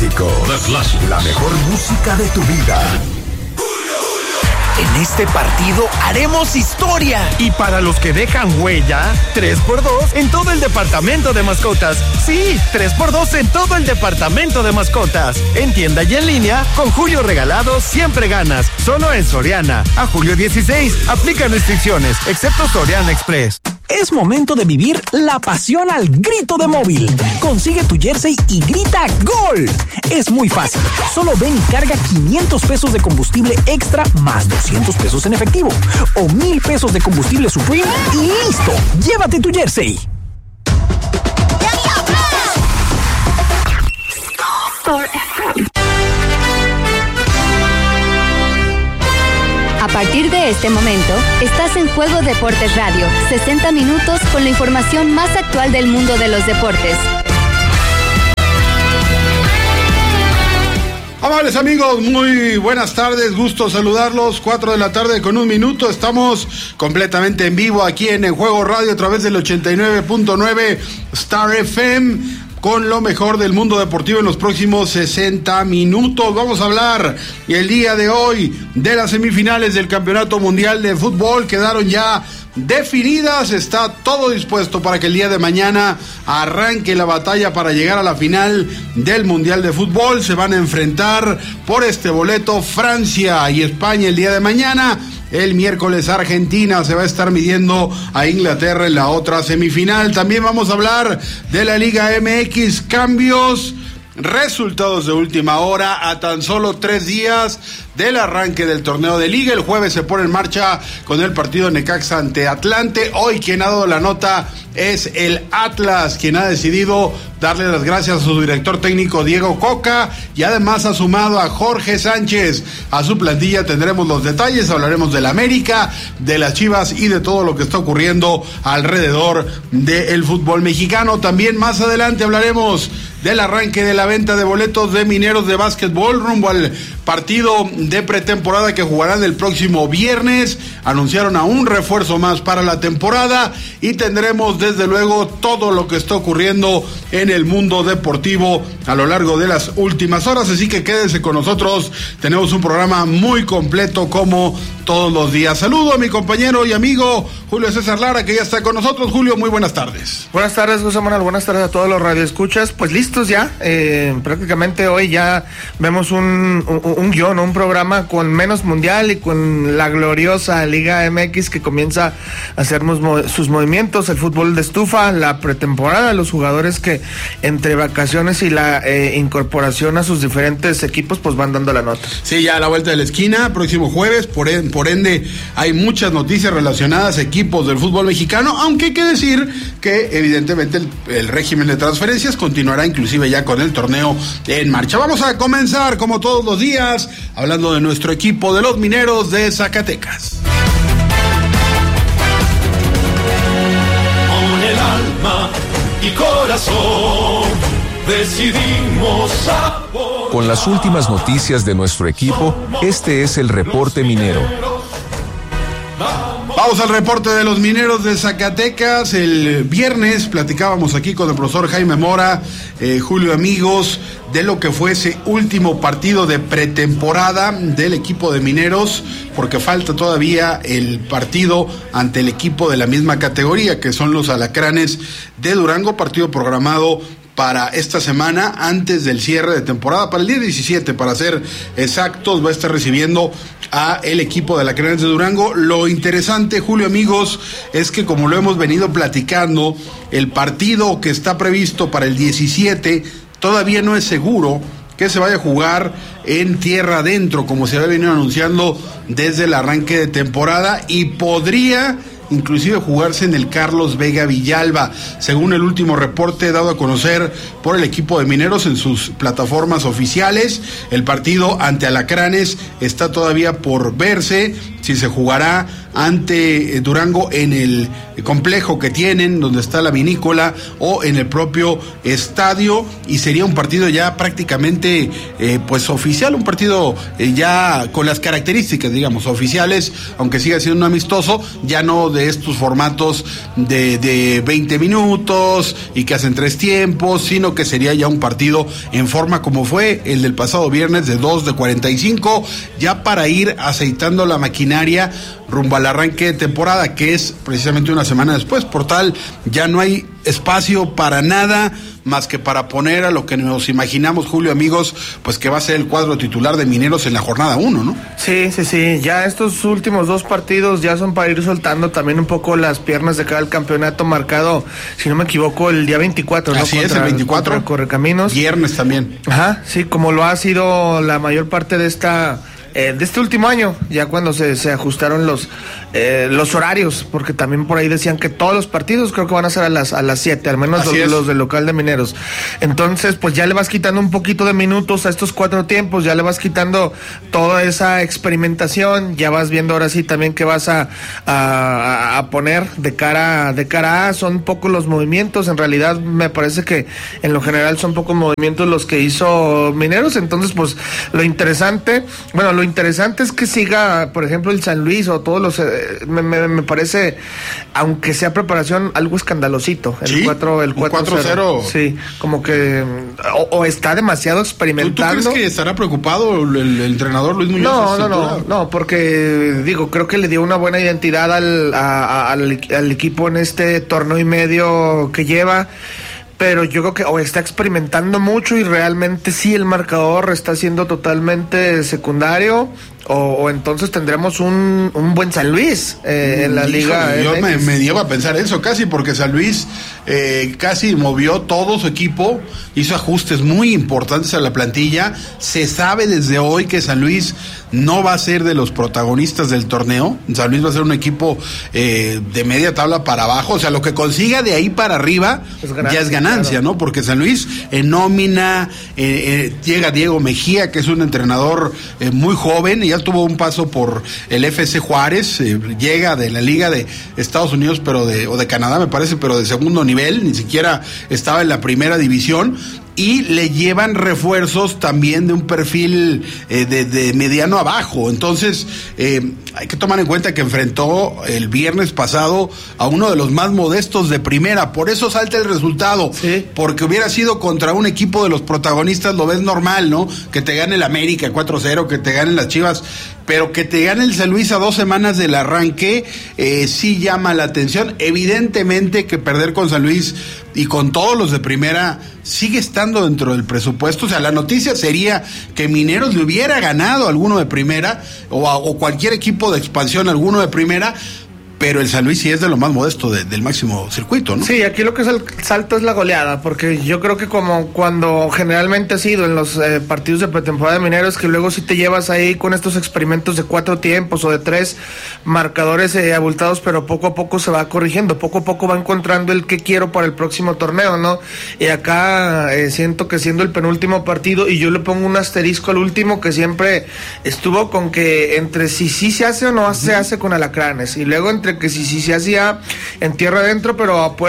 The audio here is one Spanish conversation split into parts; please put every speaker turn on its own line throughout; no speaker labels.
Clásico. La mejor música de tu vida.
En este partido haremos historia.
Y para los que dejan huella, 3x2 en todo el departamento de mascotas. Sí, 3x2 en todo el departamento de mascotas. En tienda y en línea, con Julio Regalado siempre ganas. Solo en Soriana. A julio 16, aplican restricciones, excepto Soriana Express.
Es momento de vivir la pasión al grito de Móvil. Consigue tu jersey y grita ¡Gol! Es muy fácil. Solo ven y carga 500 pesos de combustible extra más 200 pesos en efectivo. O 1,000 pesos de combustible Supreme y ¡listo! ¡Llévate tu jersey!
A partir de este momento, estás en Juego Deportes Radio, 60 minutos con la información más actual del mundo de los deportes.
Amables amigos, muy buenas tardes, gusto saludarlos, 4 de la tarde con 1 minuto, estamos completamente en vivo aquí en Juego Radio a través del 89.9 Star FM. Con lo mejor del mundo deportivo en los próximos 60 minutos. Vamos a hablar el día de hoy de las semifinales del Campeonato Mundial de Fútbol. Quedaron ya definidas, está todo dispuesto para que el día de mañana arranque la batalla para llegar a la final del Mundial de Fútbol. Se van a enfrentar por este boleto Francia y España el día de mañana. El miércoles Argentina se va a estar midiendo a Inglaterra en la otra semifinal. También vamos a hablar de la Liga MX, cambios, resultados de última hora a tan solo 3 días del arranque del torneo de Liga. El jueves se pone en marcha con el partido Necaxa ante Atlante. Hoy quien ha dado la nota es el Atlas, quien ha decidido darle las gracias a su director técnico Diego Coca y además ha sumado a Jorge Sánchez a su plantilla. Tendremos los detalles, hablaremos del América, de las Chivas y de todo lo que está ocurriendo alrededor del fútbol mexicano. También más adelante hablaremos del arranque de la venta de boletos de Mineros de básquetbol rumbo al partido de pretemporada que jugarán el próximo viernes. Anunciaron a un refuerzo más para la temporada y tendremos desde luego todo lo que está ocurriendo en el mundo deportivo a lo largo de las últimas horas, así que quédense con nosotros. Tenemos un programa muy completo como todos los días. Saludo a mi compañero y amigo Julio César Lara, que ya está con nosotros. Julio, muy buenas tardes.
Buenas tardes, José Manuel, buenas tardes a todos los radioescuchas. Pues listos ya, prácticamente hoy ya vemos un guión, un programa con menos mundial y con la gloriosa Liga MX que comienza a hacer sus movimientos, el fútbol de estufa, la pretemporada, los jugadores que entre vacaciones y la incorporación a sus diferentes equipos pues van dando la nota.
Sí, ya a la vuelta de la esquina, próximo jueves, por ende hay muchas noticias relacionadas a equipos del fútbol mexicano, aunque hay que decir que evidentemente el régimen de transferencias continuará inclusive ya con el torneo en marcha. Vamos a comenzar como todos los días hablando de nuestro equipo de los Mineros de Zacatecas.
Con el alma y corazón decidimos apoyar.
Con las últimas noticias de nuestro equipo, este es el Reporte Minero.
Vamos al reporte de los Mineros de Zacatecas. El viernes platicábamos aquí con el profesor Jaime Mora, Julio, amigos, de lo que fue ese último partido de pretemporada del equipo de Mineros, porque falta todavía el partido ante el equipo de la misma categoría, que son los Alacranes de Durango, partido programado para esta semana antes del cierre de temporada, para el día 17, para ser exactos. Va a estar recibiendo a el equipo de Alacranes de Durango. Lo interesante, Julio, amigos, es que como lo hemos venido platicando, el partido que está previsto para el 17 todavía no es seguro que se vaya a jugar en tierra adentro, como se había venido anunciando desde el arranque de temporada, y podría inclusive jugarse en el Carlos Vega Villalba, según el último reporte dado a conocer por el equipo de Mineros en sus plataformas oficiales. El partido ante Alacranes está todavía por verse si se jugará ante Durango en el complejo que tienen, donde está la vinícola, o en el propio estadio, y sería un partido ya prácticamente pues oficial, un partido ya con las características, digamos, oficiales, aunque siga siendo un amistoso, ya no de de estos formatos de 20 minutos y que hacen 3 tiempos, sino que sería ya un partido en forma como fue el del pasado viernes, de 2 de 45, ya para ir aceitando la maquinaria rumbo al arranque de temporada, que es precisamente una semana después. Por tal, ya no hay espacio para nada más que para poner a lo que nos imaginamos, Julio, amigos, pues que va a ser el cuadro titular de Mineros en la jornada 1, ¿no?
Sí, ya estos últimos 2 partidos ya son para ir soltando también un poco las piernas de cada campeonato, marcado, si no me equivoco, el día 24, ¿no?
Así es, el 24.
Correcaminos.
Viernes también.
Ajá, sí, como lo ha sido la mayor parte de este último año, ya cuando se ajustaron los horarios, porque también por ahí decían que todos los partidos creo que van a ser a las 7, al menos los del local de Mineros. Entonces, pues ya le vas quitando un poquito de minutos a estos 4 tiempos, ya le vas quitando toda esa experimentación, ya vas viendo ahora sí también que vas a poner de cara a, son pocos los movimientos, en realidad me parece que en lo general son pocos movimientos los que hizo Mineros. Entonces, pues lo interesante es que siga, por ejemplo, el San Luis o todos los, me parece, aunque sea preparación, algo escandalosito. El 4-0. Sí, como que o está demasiado experimentando.
¿Tú crees que estará preocupado el entrenador Luis Muñoz?
No, porque creo que le dio una buena identidad al equipo en este torneo y medio que lleva. Pero yo creo que o está experimentando mucho y realmente sí el marcador está siendo totalmente secundario, o entonces tendremos un buen San Luis en la Liga.
Yo me llevo a pensar eso casi, porque San Luis casi movió todo su equipo, hizo ajustes muy importantes a la plantilla. Se sabe desde hoy que San Luis no va a ser de los protagonistas del torneo. San Luis va a ser un equipo de media tabla para abajo, o sea, lo que consiga de ahí para arriba ya es ganancia, claro, ¿no? Porque San Luis en nómina, llega Diego Mejía, que es un entrenador muy joven, y ya tuvo un paso por el FC Juárez, llega de la Liga de Estados Unidos, o de Canadá me parece, pero de segundo nivel, ni siquiera estaba en la primera división. Y le llevan refuerzos también de un perfil de mediano abajo. Entonces, hay que tomar en cuenta que enfrentó el viernes pasado a uno de los más modestos de primera. Por eso salta el resultado. Sí. Porque hubiera sido contra un equipo de los protagonistas, lo ves normal, ¿no? Que te gane el América 4-0, que te ganen las Chivas. Pero que te gane el San Luis a 2 semanas del arranque, sí llama la atención. Evidentemente que perder con San Luis y con todos los de primera sigue estando dentro del presupuesto. O sea, la noticia sería que Mineros le hubiera ganado a alguno de primera, o cualquier equipo de expansión alguno de primera, pero el San Luis sí es de lo más modesto del máximo circuito, ¿no?
Sí, aquí lo que es el salto es la goleada, porque yo creo que como cuando generalmente ha sido en los partidos de pretemporada de Mineros, que luego sí te llevas ahí con estos experimentos de 4 tiempos o de 3 marcadores abultados, pero poco a poco se va corrigiendo, poco a poco va encontrando el que quiero para el próximo torneo, ¿no? Y acá siento que siendo el penúltimo partido, y yo le pongo un asterisco al último, que siempre estuvo con que entre si sí se hace o no se hace con Alacranes, y luego entre que si se hacía en tierra adentro pero a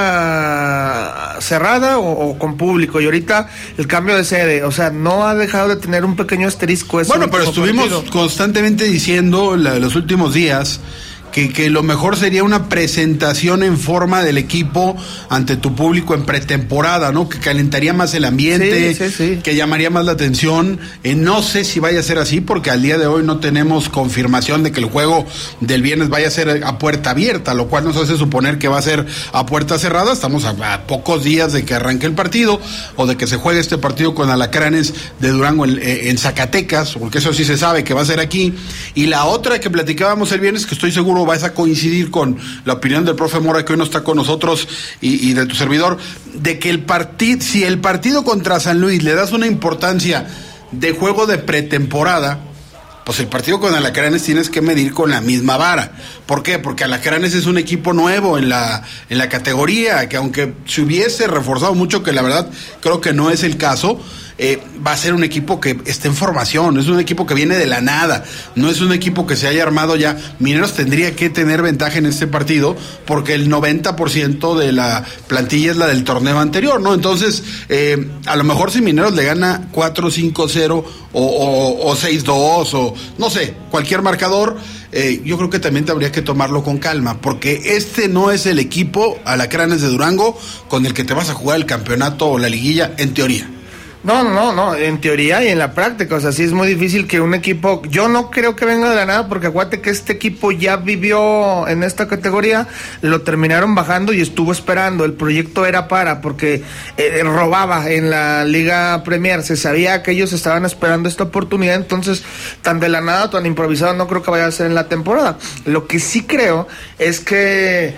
puerta cerrada o con público, y ahorita el cambio de sede, o sea, no ha dejado de tener un pequeño asterisco.
Bueno, pero estuvimos constantemente diciendo los últimos días que lo mejor sería una presentación en forma del equipo ante tu público en pretemporada, ¿no? Que calentaría más el ambiente, sí. Que llamaría más la atención. No sé si vaya a ser así, porque al día de hoy no tenemos confirmación de que el juego del viernes vaya a ser a puerta abierta, lo cual nos hace suponer que va a ser a puerta cerrada. Estamos a pocos días de que arranque el partido, o de que se juegue este partido con Alacranes de Durango en Zacatecas, porque eso sí se sabe que va a ser aquí. Y la otra que platicábamos el viernes, que estoy seguro vas a coincidir con la opinión del profe Mora, que hoy no está con nosotros, y de tu servidor, de que si el partido contra San Luis le das una importancia de juego de pretemporada, pues el partido con Alacranes tienes que medir con la misma vara. ¿Por qué? Porque Alacranes es un equipo nuevo en la categoría, que aunque se hubiese reforzado mucho, que la verdad creo que no es el caso, va a ser un equipo que está en formación, es un equipo que viene de la nada, no es un equipo que se haya armado ya. Mineros tendría que tener ventaja en este partido porque el 90% de la plantilla es la del torneo anterior, ¿no? Entonces, a lo mejor si Mineros le gana 4-5-0 o 6-2 o no sé, cualquier marcador, yo creo que también habría que tomarlo con calma, porque este no es el equipo Alacranes de Durango con el que te vas a jugar el campeonato o la liguilla, en teoría.
No, en teoría y en la práctica, o sea, sí es muy difícil que un equipo, yo no creo que venga de la nada, porque acuérdate que este equipo ya vivió en esta categoría, lo terminaron bajando y estuvo esperando, el proyecto era porque robaba en la Liga Premier, se sabía que ellos estaban esperando esta oportunidad, entonces tan de la nada, tan improvisado no creo que vaya a ser en la temporada. Lo que sí creo es que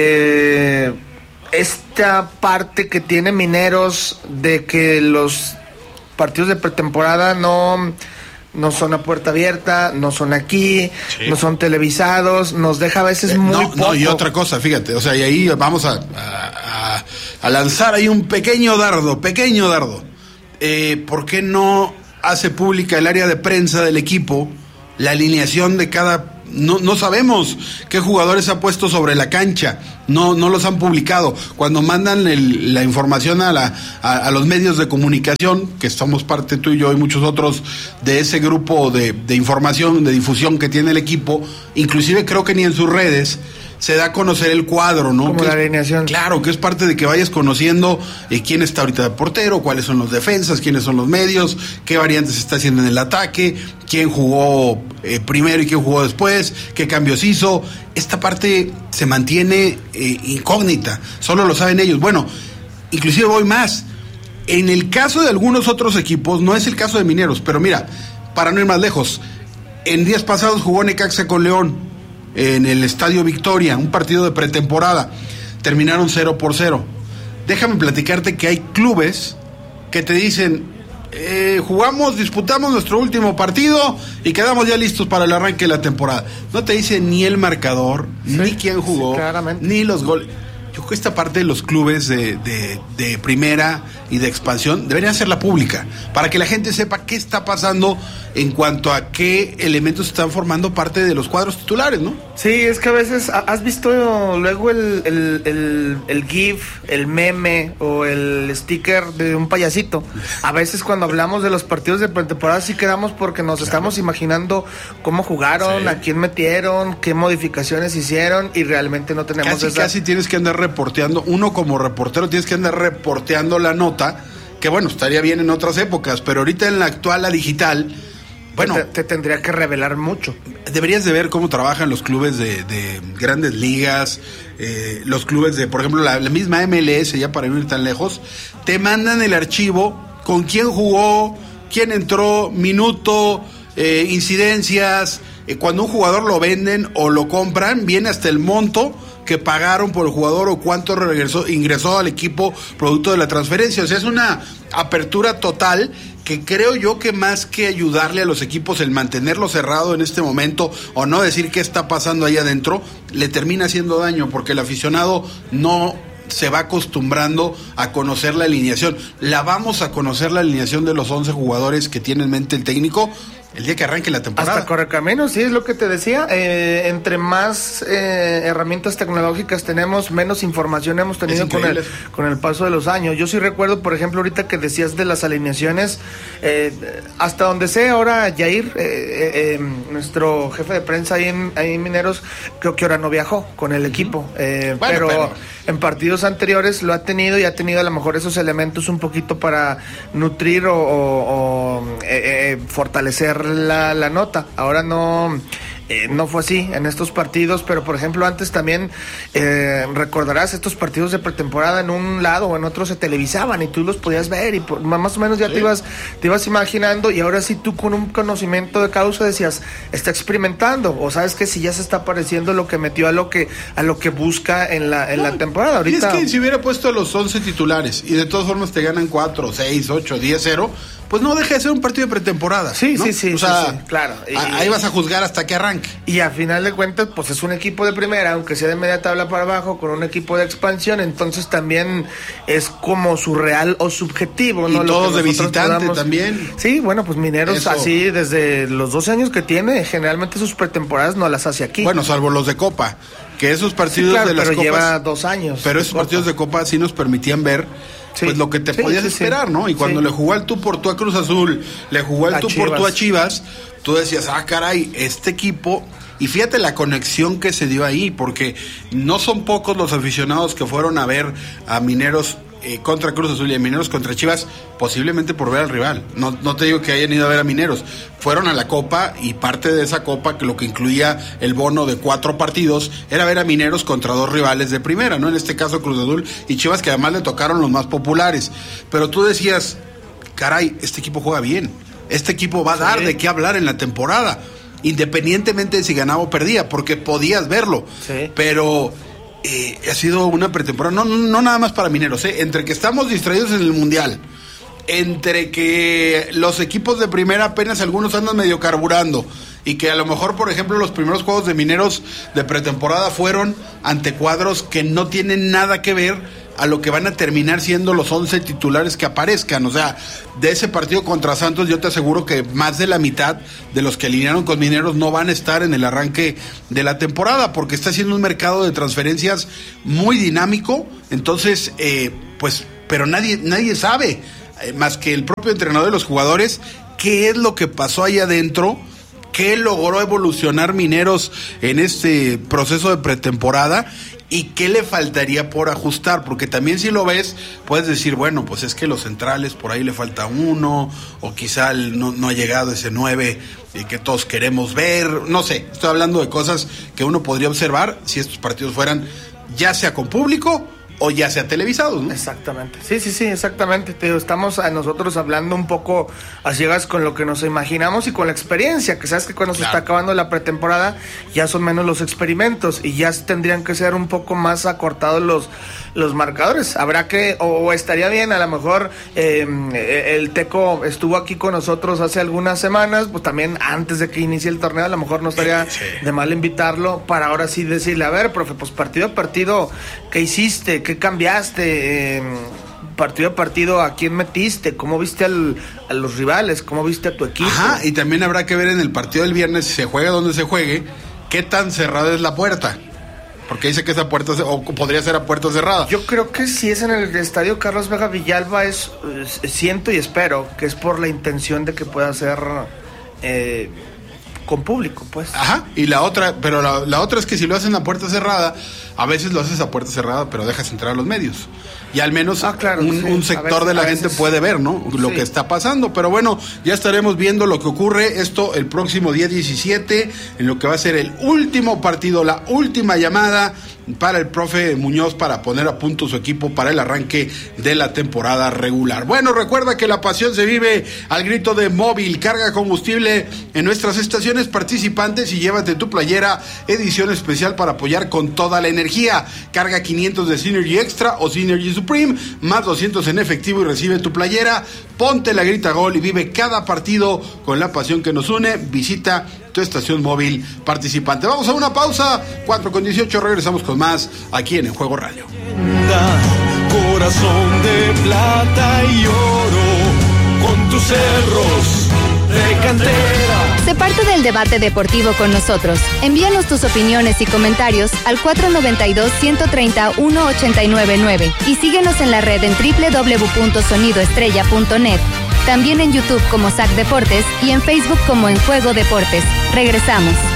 esta parte que tiene Mineros de que los partidos de pretemporada no son a puerta abierta, no son aquí, sí, no son televisados, nos deja a veces muy poco.
No, y otra cosa, fíjate, o sea, y ahí vamos a lanzar ahí un pequeño dardo. ¿Por qué no hace pública el área de prensa del equipo la alineación de cada... No sabemos qué jugadores ha puesto sobre la cancha, no los han publicado. Cuando mandan la información a los medios de comunicación, que somos parte tú y yo y muchos otros de ese grupo de información, de difusión que tiene el equipo, inclusive creo que ni en sus redes se da a conocer el cuadro, ¿no?
Como la alineación.
Claro, que es parte de que vayas conociendo quién está ahorita de portero, cuáles son los defensas, quiénes son los medios, qué variantes se está haciendo en el ataque, quién jugó primero y quién jugó después, qué cambios hizo. Esta parte se mantiene incógnita, solo lo saben ellos. Bueno, inclusive voy más. En el caso de algunos otros equipos, no es el caso de Mineros, pero mira, para no ir más lejos, en días pasados jugó Necaxa con León en el Estadio Victoria, un partido de pretemporada, terminaron 0-0. Déjame platicarte que hay clubes que te dicen, disputamos nuestro último partido y quedamos ya listos para el arranque de la temporada. No te dicen ni el marcador, sí, ni quién jugó, sí, ni los goles. Yo creo que esta parte de los clubes de primera y de expansión deberían hacerla pública, para que la gente sepa qué está pasando en cuanto a qué elementos están formando parte de los cuadros titulares, ¿no?
Sí, es que a veces has visto luego el GIF, el meme o el sticker de un payasito. A veces cuando hablamos de los partidos de pretemporada sí quedamos porque nos estamos imaginando cómo jugaron, sí, a quién metieron, qué modificaciones hicieron y realmente no tenemos
casi tienes que andar reporteando, uno como reportero tienes que andar reporteando la nota, que bueno, estaría bien en otras épocas, pero ahorita en la actual, la digital, bueno,
te tendría que revelar mucho.
Deberías de ver cómo trabajan los clubes de grandes ligas, los clubes de, por ejemplo, la misma MLS, ya para no ir tan lejos, te mandan el archivo con quién jugó, quién entró, minuto, incidencias, cuando un jugador lo venden o lo compran, viene hasta el monto que pagaron por el jugador o cuánto ingresó al equipo producto de la transferencia. O sea, es una apertura total que creo yo que más que ayudarle a los equipos el mantenerlo cerrado en este momento o no decir qué está pasando ahí adentro, le termina haciendo daño porque el aficionado no se va acostumbrando a conocer la alineación. La vamos a conocer la alineación de los 11 jugadores que tiene en mente el técnico el día que arranque la temporada.
Hasta Correcaminos, sí, es lo que te decía. Entre más herramientas tecnológicas tenemos, menos información hemos tenido con el paso de los años. Yo sí recuerdo, por ejemplo, ahorita que decías de las alineaciones, hasta donde sé ahora, Jair, nuestro jefe de prensa ahí en Mineros, creo que ahora no viajó con el equipo, pero en partidos anteriores lo ha tenido y ha tenido a lo mejor esos elementos un poquito para nutrir o fortalecer la nota. Ahora no fue así en estos partidos, pero por ejemplo antes también recordarás estos partidos de pretemporada en un lado o en otro se televisaban y tú los podías ver y más o menos ya te ibas imaginando, y ahora sí tú con un conocimiento de causa decías, está experimentando, o sabes que si ya se está pareciendo lo que metió a lo que busca en la temporada. Ahorita,
y es que si hubiera puesto a los 11 titulares y de todas formas te ganan 4, 6, 8, 10-0, pues no deja de ser un partido de pretemporada.
Sí,
¿no?
sí,
o sea,
sí, claro.
Ahí vas a juzgar hasta que arranque.
Y a final de cuentas, pues es un equipo de primera, aunque sea de media tabla para abajo, con un equipo de expansión, entonces también es como surreal o subjetivo, ¿no?
Y todos de visitante también.
Sí, bueno, pues Mineros
Eso.
así desde los 12 años que tiene, generalmente sus pretemporadas no las hace aquí.
Bueno, salvo los de Copa, que esos partidos
sí, claro,
de las
pero
Copas...
lleva 2 años.
Pero esos partidos de Copa sí nos permitían ver...
Sí.
Pues lo que te podías esperar, ¿no? Y cuando le jugó al tú por tú a Cruz Azul, le jugó al tú por tú a Chivas, tú decías, caray, este equipo... Y fíjate la conexión que se dio ahí, porque no son pocos los aficionados que fueron a ver a Mineros contra Cruz Azul y a Mineros contra Chivas, posiblemente por ver al rival. No te digo que hayan ido a ver a Mineros. Fueron a la Copa, y parte de esa Copa, que lo que incluía el bono de 4 partidos, era ver a Mineros contra 2 rivales de primera, ¿no? En este caso Cruz Azul y Chivas, que además le tocaron los más populares. Pero tú decías, caray, este equipo juega bien. Este equipo va a dar de qué hablar en la temporada, independientemente de si ganaba o perdía, porque podías verlo. Sí. Pero... ha sido una pretemporada, no nada más para Mineros, entre que estamos distraídos en el Mundial, entre que los equipos de primera apenas algunos andan medio carburando, y que a lo mejor, por ejemplo, los primeros juegos de Mineros de pretemporada fueron ante cuadros que no tienen nada que ver a lo que van a terminar siendo los 11 titulares que aparezcan. O sea, de ese partido contra Santos, yo te aseguro que más de la mitad de los que alinearon con Mineros no van a estar en el arranque de la temporada, porque está siendo un mercado de transferencias muy dinámico. Entonces, pues, pero nadie sabe, más que el propio entrenador de los jugadores, qué es lo que pasó ahí adentro, qué logró evolucionar Mineros en este proceso de pretemporada, y qué le faltaría por ajustar, porque también si lo ves, puedes decir, bueno, pues es que los centrales por ahí le falta uno, o quizá no ha llegado ese 9 que todos queremos ver, no sé, estoy hablando de cosas que uno podría observar si estos partidos fueran ya sea con público o ya sea televisados, ¿no?
Exactamente, sí, exactamente. Estamos nosotros hablando un poco a ciegas con lo que nos imaginamos y con la experiencia, que sabes que cuando se está acabando la pretemporada ya son menos los experimentos y ya tendrían que ser un poco más acortados los marcadores. Habrá que, o estaría bien, a lo mejor el Teco estuvo aquí con nosotros hace algunas semanas, pues también antes de que inicie el torneo, a lo mejor no estaría de mal invitarlo para ahora sí decirle, a ver, profe, pues partido a partido, ¿qué hiciste? ¿Qué cambiaste? Partido a partido, ¿a quién metiste? ¿Cómo viste a los rivales? ¿Cómo viste a tu equipo?
Ajá, y también habrá que ver en el partido del viernes, si se juega donde se juegue, qué tan cerrada es la puerta. Porque dice que esa puerta, o podría ser a puerta cerrada.
Yo creo que si es en el estadio Carlos Vega Villalba, siento y espero que es por la intención de que pueda ser con público, pues.
Ajá, y la otra, pero la otra es que si lo hacen a puerta cerrada, a veces lo haces a puerta cerrada, pero dejas entrar a los medios. Y al menos un sector de la gente puede ver, ¿no? Lo que está pasando. Pero bueno, ya estaremos viendo lo que ocurre esto el próximo día 17, en lo que va a ser el último partido, la última llamada para el profe Muñoz para poner a punto su equipo para el arranque de la temporada regular. Bueno, recuerda que la pasión se vive al grito de Móvil. Carga combustible en nuestras estaciones participantes y llévate tu playera edición especial para apoyar con toda la energía. Carga 500 de Synergy Extra o Synergy Supreme, más 200 en efectivo y recibe tu playera. Ponte la grita gol y vive cada partido con la pasión que nos une. Visita tu estación móvil participante. Vamos a una pausa, 4:18, regresamos con más aquí en Juego Radio.
Corazón de plata y oro, con tus cerros de cantera.
Sé parte del debate deportivo con nosotros. Envíanos tus opiniones y comentarios al 492-130-1899 y síguenos en la red en www.sonidoestrella.net. También en YouTube como SAC Deportes y en Facebook como En Juego Deportes. Regresamos.